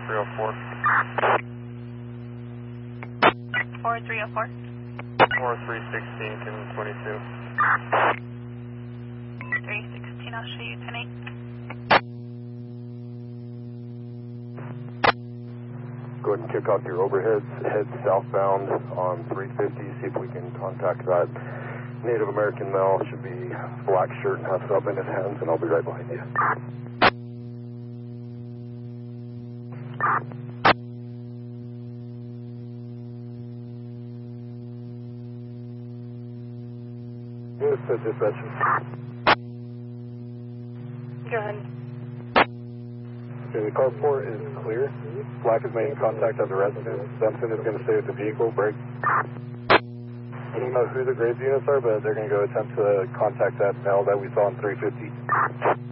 4304. 4304. 4316 to 22. 316, I'll show you 10-8. Go ahead and kick off your overheads, head southbound on 350, see if we can contact that Native American male. Should be black shirt and have something in his hands, and I'll be right behind you. Yes, dispatch. Go ahead. Okay, the carport is clear. Black is making contact at the residence. Benson is going to stay with the vehicle. Break. I don't know who the Graves units are, but they're going to go attempt to contact that male that we saw on 350.